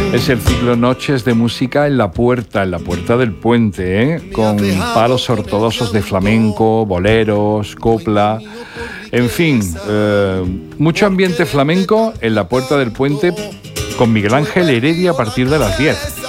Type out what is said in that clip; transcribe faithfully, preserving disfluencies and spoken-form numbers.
Es el ciclo Noches de Música en la Puerta, en la Puerta del Puente, ¿eh? Con palos ortodoxos de flamenco, boleros, copla, en fin, eh, mucho ambiente flamenco en la Puerta del Puente con Miguel Ángel Heredia a partir de las diez.